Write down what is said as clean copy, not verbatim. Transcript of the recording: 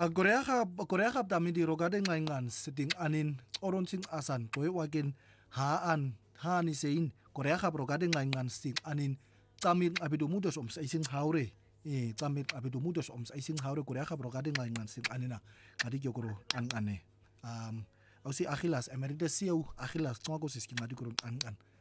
Korea ga dami di rogade ngaingan siting anin oron sing asan toy wagen haan hani sein Korea ga rogade ngaingan sing anin tamil abido mudos sa ising haure tamil abido mudos sa ising haure Korea ga rogade ngaingan sing anina ngadi gyokoro an ane ausi agilas emerite siu agilas ngako siskin ngadi kurun an